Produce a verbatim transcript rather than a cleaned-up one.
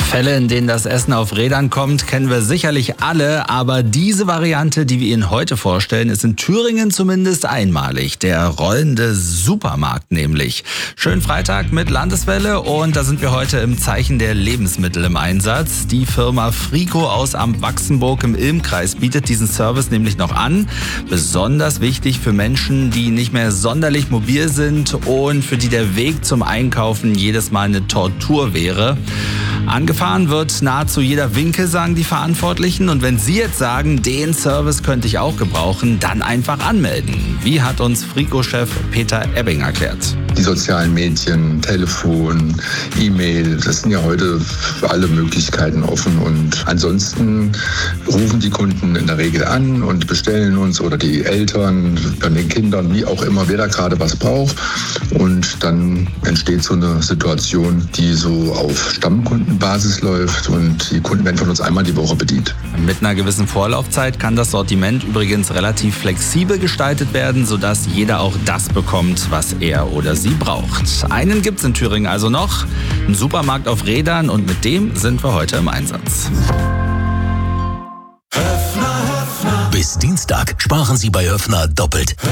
Fälle, in denen das Essen auf Rädern kommt, kennen wir sicherlich alle, aber diese Variante, die wir Ihnen heute vorstellen, ist in Thüringen zumindest einmalig. Der rollende Supermarkt nämlich. Schönen Freitag mit Landeswelle und da sind wir heute im Zeichen der Lebensmittel im Einsatz. Die Firma Frico aus Amwachsenburg im Ilm-Kreis bietet diesen Service nämlich noch an. Besonders wichtig für Menschen, die nicht mehr sonderlich mobil sind und für die der Weg zum Einkaufen jedes Mal eine Tortur wäre. Angefahren wird nahezu jeder Winkel, sagen die Verantwortlichen. Und wenn Sie jetzt sagen, den Service könnte ich auch gebrauchen, dann einfach anmelden. Wie hat uns Frico-Chef Peter Ebbing erklärt. Die sozialen Medien, Telefon, E-Mail, das sind ja heute für alle Möglichkeiten offen. Und ansonsten rufen die Kunden in der Regel an und bestellen uns oder die Eltern, dann den Kindern, wie auch immer, wer da gerade was braucht. Und dann entsteht so eine Situation, die so auf Stammkundenbasis läuft und die Kunden werden von uns einmal die Woche bedient. Mit einer gewissen Vorlaufzeit kann das Sortiment übrigens relativ flexibel gestaltet werden, sodass jeder auch das bekommt, was er oder sie braucht. Einen gibt's in Thüringen also noch, einen Supermarkt auf Rädern und mit dem sind wir heute im Einsatz. Bis Dienstag sparen Sie bei Höfner doppelt.